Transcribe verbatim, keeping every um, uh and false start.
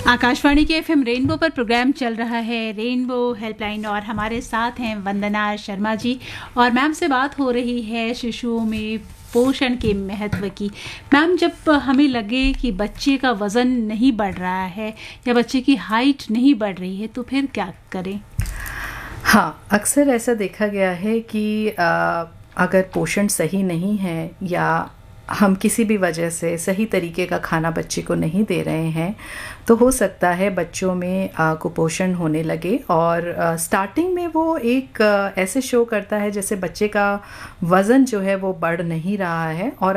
आकाशवाणी के FM rainbow पर programme चल रहा है रेनबो हेल्पलाइन और हमारे साथ हैं वंदना शर्मा जी और मैम से बात हो रही है शिशुओं में पोषण के महत्व की। मैम, जब हमें लगे कि बच्चे का वज़न नहीं बढ़ रहा है या बच्चे की हाइट नहीं बढ़ रही है तो फिर क्या करें? हाँ, अक्सर ऐसा देखा गया है कि आ, अगर पोषण सही नहीं है या हम किसी भी वजह से सही तरीके का खाना बच्चे को नहीं दे रहे हैं तो हो सकता है बच्चों में आ, कुपोषण होने लगे और आ, स्टार्टिंग में वो एक आ, ऐसे शो करता है जैसे बच्चे का वज़न जो है वो बढ़ नहीं रहा है और